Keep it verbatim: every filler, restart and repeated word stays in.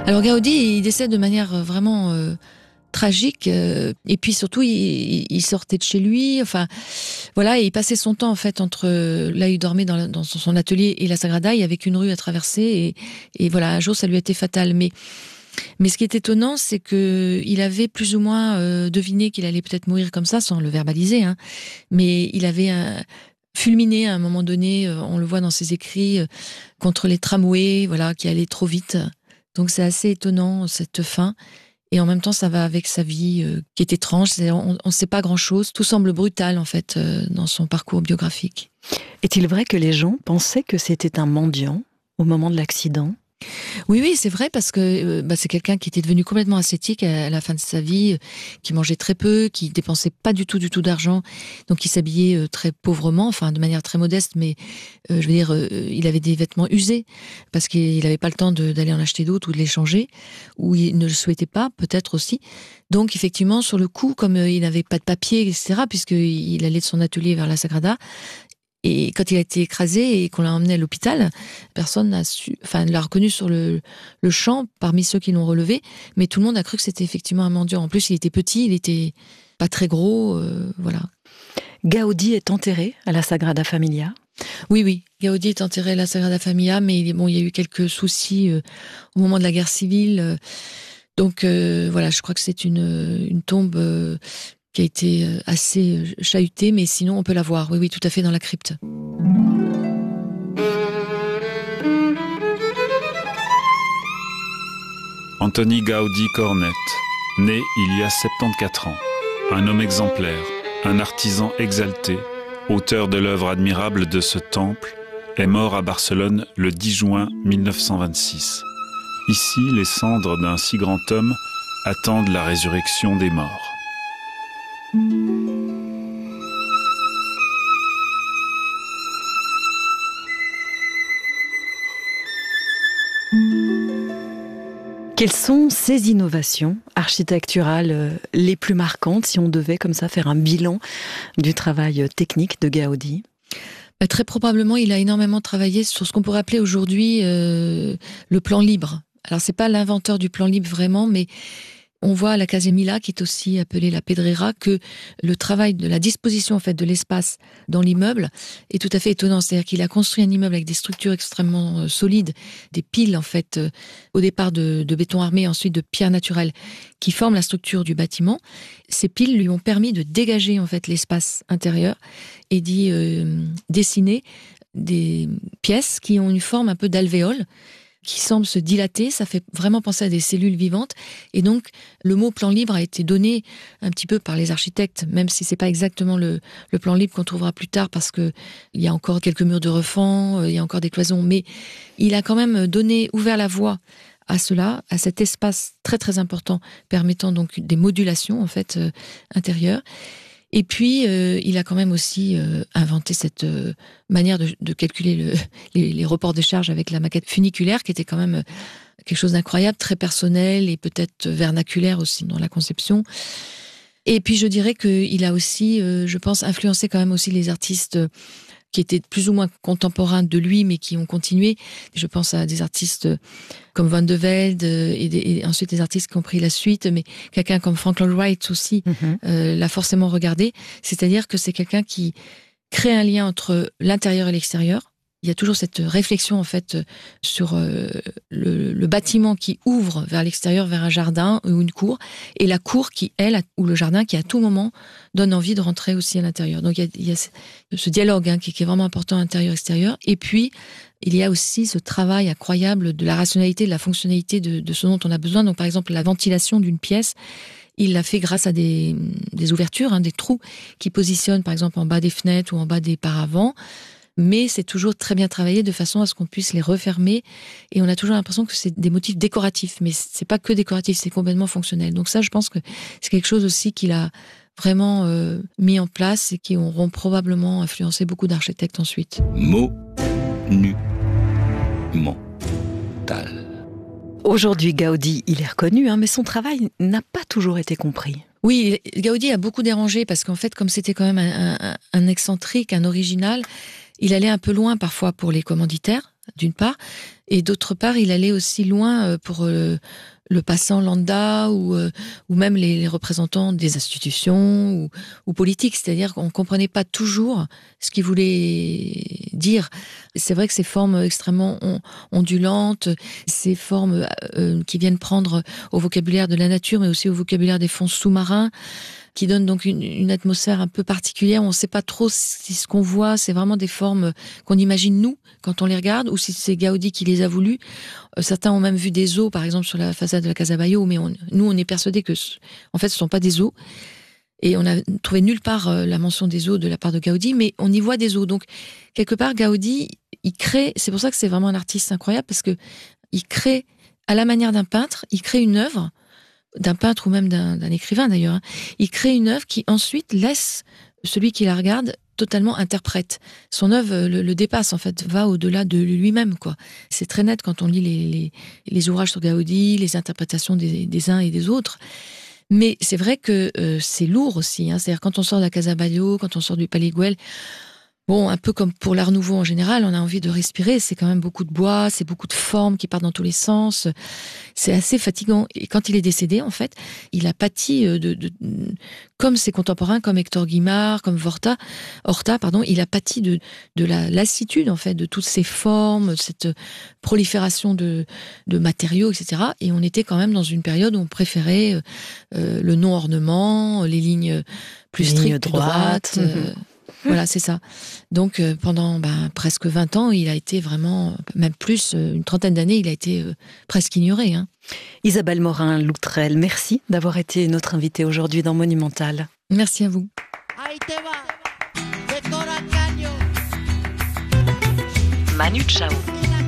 Alors Gaudi, il décède de manière vraiment euh, tragique, euh, et puis surtout, il, il sortait de chez lui, enfin, voilà, et il passait son temps en fait entre là où il dormait dans, la, dans son atelier et la Sagrada, il y avait qu'une rue à traverser, et, et voilà, un jour ça lui a été fatal. Mais mais ce qui est étonnant, c'est que il avait plus ou moins euh, deviné qu'il allait peut-être mourir comme ça, sans le verbaliser, hein, mais il avait un fulminé à un moment donné, euh, on le voit dans ses écrits, euh, contre les tramways, voilà, qui allaient trop vite. Donc c'est assez étonnant, cette fin. Et en même temps, ça va avec sa vie euh, qui est étrange. C'est, on ne sait pas grand-chose. Tout semble brutal, en fait, euh, dans son parcours biographique. Est-il vrai que les gens pensaient que c'était un mendiant au moment de l'accident ? Oui, oui, c'est vrai, parce que euh, bah, c'est quelqu'un qui était devenu complètement ascétique à, à la fin de sa vie, euh, qui mangeait très peu, qui dépensait pas du tout, du tout d'argent, donc qui s'habillait euh, très pauvrement, enfin de manière très modeste, mais euh, je veux dire, euh, il avait des vêtements usés, parce qu'il n'avait pas le temps de, d'aller en acheter d'autres ou de les changer, ou il ne le souhaitait pas, peut-être aussi. Donc effectivement, sur le coup, comme euh, il n'avait pas de papier, et cetera, puisqu'il allait de son atelier vers la Sagrada, et quand il a été écrasé et qu'on l'a emmené à l'hôpital, personne n'a su, enfin, l'a reconnu sur le, le champ parmi ceux qui l'ont relevé, mais tout le monde a cru que c'était effectivement un mendiant. En plus, il était petit, il était pas très gros, euh, voilà. Gaudi est enterré à la Sagrada Familia ? Oui, oui, Gaudi est enterré à la Sagrada Familia, mais bon, il y a eu quelques soucis euh, au moment de la guerre civile. Euh, donc euh, voilà, je crois que c'est une, une tombe euh, qui a été assez chahutée, mais sinon on peut la voir, oui, oui, tout à fait, dans la crypte. Antoni Gaudi Cornet, né il y a soixante-quatorze ans, un homme exemplaire, un artisan exalté, auteur de l'œuvre admirable de ce temple, est mort à Barcelone le dix juin mille neuf cent vingt-six. Ici, les cendres d'un si grand homme attendent la résurrection des morts. Quelles sont ces innovations architecturales les plus marquantes, si on devait comme ça faire un bilan du travail technique de Gaudi ? Bah, très probablement, il a énormément travaillé sur ce qu'on pourrait appeler aujourd'hui euh, le plan libre. Alors, c'est pas l'inventeur du plan libre vraiment, mais on voit à la Casa Mila, qui est aussi appelée la Pedrera, que le travail de la disposition en fait de l'espace dans l'immeuble est tout à fait étonnant. C'est-à-dire qu'il a construit un immeuble avec des structures extrêmement euh, solides, des piles en fait, euh, au départ de, de béton armé, ensuite de pierres naturelles, qui forment la structure du bâtiment. Ces piles lui ont permis de dégager en fait l'espace intérieur et d'y euh, dessiner des pièces qui ont une forme un peu d'alvéole, qui semble se dilater, ça fait vraiment penser à des cellules vivantes. Et donc, le mot plan libre a été donné un petit peu par les architectes, même si c'est pas exactement le, le plan libre qu'on trouvera plus tard, parce que il y a encore quelques murs de refend, il y a encore des cloisons, mais il a quand même donné, ouvert la voie à cela, à cet espace très très important, permettant donc des modulations, en fait, euh, intérieures. Et puis, euh, il a quand même aussi euh, inventé cette euh, manière de, de calculer le, les, les reports de charge avec la maquette funiculaire, qui était quand même euh, quelque chose d'incroyable, très personnel et peut-être vernaculaire aussi dans la conception. Et puis, je dirais qu'il a aussi, euh, je pense, influencé quand même aussi les artistes euh, qui étaient plus ou moins contemporains de lui, mais qui ont continué. Je pense à des artistes comme Van de Velde et, des, et ensuite des artistes qui ont pris la suite, mais quelqu'un comme Frank Lloyd Wright aussi mm-hmm. euh, l'a forcément regardé. C'est-à-dire que c'est quelqu'un qui crée un lien entre l'intérieur et l'extérieur. Il y a toujours cette réflexion en fait sur euh, le, le bâtiment qui ouvre vers l'extérieur, vers un jardin ou une cour, et la cour qui, elle, ou le jardin qui à tout moment donne envie de rentrer aussi à l'intérieur. Donc il y a, il y a ce dialogue hein, qui, qui est vraiment important intérieur-extérieur. Et puis il y a aussi ce travail incroyable de la rationalité, de la fonctionnalité de, de ce dont on a besoin. Donc par exemple la ventilation d'une pièce, il l'a fait grâce à des, des ouvertures, hein, des trous qui positionnent par exemple en bas des fenêtres ou en bas des paravents. Mais c'est toujours très bien travaillé de façon à ce qu'on puisse les refermer, et on a toujours l'impression que c'est des motifs décoratifs, mais c'est pas que décoratif, c'est complètement fonctionnel. Donc ça, je pense que c'est quelque chose aussi qu'il a vraiment euh, mis en place et qui auront probablement influencé beaucoup d'architectes ensuite. Monumental. Aujourd'hui, Gaudi, il est reconnu, hein, mais son travail n'a pas toujours été compris. Oui, Gaudi a beaucoup dérangé parce qu'en fait, comme c'était quand même un, un, un excentrique, un original, il allait un peu loin parfois pour les commanditaires. d'une part, et d'autre part, il allait aussi loin pour euh, le passant lambda ou, euh, ou même les, les représentants des institutions ou, ou politiques. C'est-à-dire qu'on ne comprenait pas toujours ce qu'il voulait dire. C'est vrai que ces formes extrêmement on, ondulantes, ces formes euh, qui viennent prendre au vocabulaire de la nature, mais aussi au vocabulaire des fonds sous-marins, qui donnent donc une, une atmosphère un peu particulière. On ne sait pas trop si ce qu'on voit, c'est vraiment des formes qu'on imagine nous, quand on les regarde, ou si c'est Gaudi qui les a voulues. Euh, certains ont même vu des os, par exemple, sur la façade de la Casa Bayo, mais on, nous, on est persuadés que, en fait, ce ne sont pas des os. Et on a trouvé nulle part euh, la mention des os de la part de Gaudi, mais on y voit des os. Donc, quelque part, Gaudi, il crée, c'est pour ça que c'est vraiment un artiste incroyable, parce que il crée, à la manière d'un peintre, il crée une œuvre, d'un peintre ou même d'un, d'un écrivain d'ailleurs, hein. Il crée une œuvre qui ensuite laisse celui qui la regarde totalement interprète. Son œuvre le, le dépasse, en fait, va au-delà de lui-même, quoi. C'est très net quand on lit les, les, les ouvrages sur Gaudi, les interprétations des, des uns et des autres. Mais c'est vrai que euh, c'est lourd aussi, hein. C'est-à-dire quand on sort de la Casa Bayo, quand on sort du Palais Güell, bon, un peu comme pour l'Art Nouveau en général, on a envie de respirer. C'est quand même beaucoup de bois, c'est beaucoup de formes qui partent dans tous les sens. C'est assez fatigant. Et quand il est décédé, en fait, il a pâti de, de, de comme ses contemporains, comme Hector Guimard, comme Horta, Horta, pardon, il a pâti de, de la lassitude, en fait, de toutes ces formes, cette prolifération de, de matériaux, et cetera. Et on était quand même dans une période où on préférait euh, le non-ornement, les lignes plus strictes, lignes droites. Euh, Voilà, c'est ça. Donc, euh, pendant ben, presque vingt ans, il a été vraiment, même plus, euh, une trentaine d'années, il a été euh, presque ignoré. Hein. Isabelle Morin-Loutrel, merci d'avoir été notre invitée aujourd'hui dans Monumental. Merci à vous. Manu Chao.